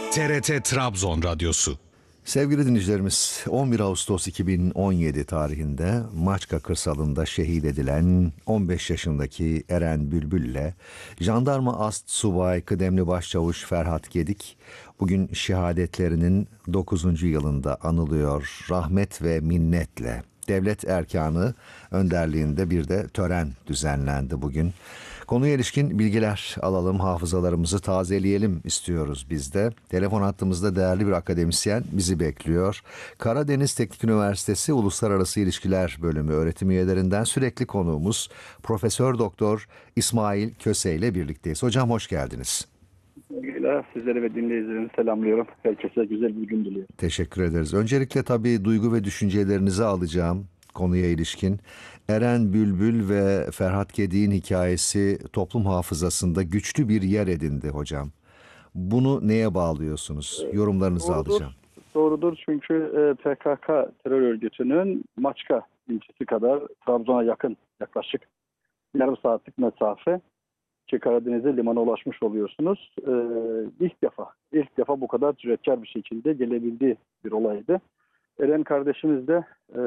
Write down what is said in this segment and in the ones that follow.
TRT Trabzon Radyosu. Sevgili dinleyicilerimiz, 11 Ağustos 2017 tarihinde Maçka kırsalında şehit edilen 15 yaşındaki Eren Bülbül ile Jandarma Ast Subay Kıdemli Başçavuş Ferhat Gedik bugün şehadetlerinin 9. yılında anılıyor. Rahmet ve minnetle devlet erkanı önderliğinde bir de tören düzenlendi bugün. Konuya ilişkin bilgiler alalım, hafızalarımızı tazeleyelim istiyoruz biz de. Telefon hattımızda değerli bir akademisyen bizi bekliyor. Karadeniz Teknik Üniversitesi Uluslararası İlişkiler Bölümü öğretim üyelerinden sürekli konuğumuz Profesör Doktor İsmail Köse ile birlikteyiz. Hocam hoş geldiniz. Sizleri ve dinleyicilerinizi selamlıyorum. Herkese güzel bir gün diliyorum. Teşekkür ederiz. Öncelikle tabii duygu ve düşüncelerinizi alacağım konuya ilişkin. Eren Bülbül ve Ferhat Gedik'in hikayesi toplum hafızasında güçlü bir yer edindi hocam. Bunu neye bağlıyorsunuz? Yorumlarınızı alacağım. Doğrudur, çünkü PKK terör örgütünün Maçka ilçesi kadar Trabzon'a yakın, yaklaşık yarım saatlik mesafe ki Karadeniz'e limana ulaşmış oluyorsunuz. İlk defa bu kadar cüretkar bir şekilde gelebildiği bir olaydı. Eren kardeşimiz de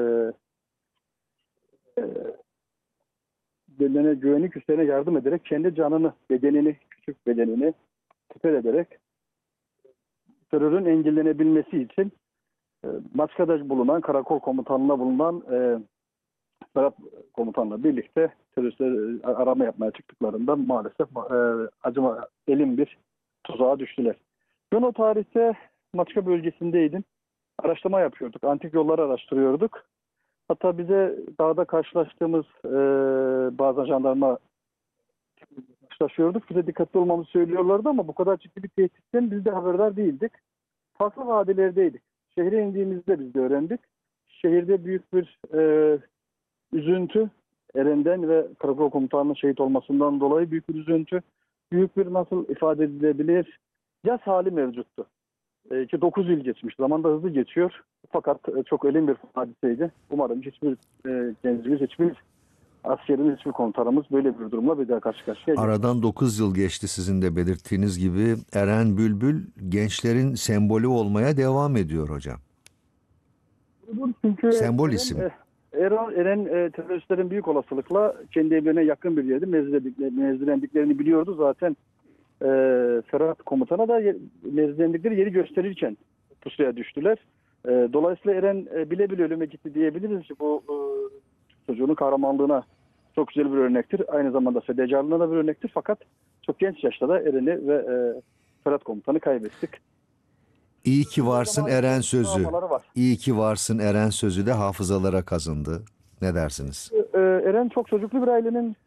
bedene güvenlik üslerine yardım ederek kendi canını, küçük bedenini siper ederek terörün engellenebilmesi için Maçka'da bulunan karakol komutanlığına bulunan Serap komutanla birlikte teröristler arama yapmaya çıktıklarında maalesef elin bir tuzağa düştüler. Ben o tarihte Maçka bölgesindeydim. Araştırma yapıyorduk. Antik yolları araştırıyorduk. Hatta bize dağda karşılaştığımız bazı jandarma karşılaşıyorduk. Bize dikkatli olmamızı söylüyorlardı ama bu kadar ciddi bir tehditten biz de haberdar değildik. Farklı vadilerdeydik. Şehre indiğimizde biz de öğrendik. Şehirde büyük bir üzüntü, Eren'den ve karakol komutanının şehit olmasından dolayı büyük bir üzüntü, büyük bir nasıl ifade edilebilir yas hali mevcuttu. Ki 9 yıl geçmiş. Zaman da hızlı geçiyor. Fakat çok ölüm bir hadiseydi. Umarım hiçbir gencimiz, hiçbir askerimiz, hiçbir komutanımız böyle bir durumla bir daha karşı karşıya gelmez. Aradan 9 yıl geçti, sizin de belirttiğiniz gibi. Eren Bülbül gençlerin sembolü olmaya devam ediyor hocam. Çünkü Sembol isim. Eren teröristlerin büyük olasılıkla kendi evlerine yakın bir yerde mevzilendiklerini biliyordu. Zaten Ferhat komutana da mevzilendikleri yeri gösterirken pusuya düştüler. Dolayısıyla Eren bile bile ölüme gitti diyebiliriz ki bu çocuğunun kahramanlığına çok güzel bir örnektir. Aynı zamanda fedakarlığına da bir örnektir. Fakat çok genç yaşta da Eren'i ve Ferhat komutanı kaybettik. İyi ki varsın Eren sözü. İyi ki varsın Eren sözü de hafızalara kazındı. Ne dersiniz? Eren çok çocuklu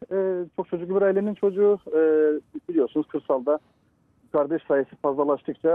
bir ailenin çocuğu. Biliyorsunuz kırsalda kardeş sayısı fazlalaştıkça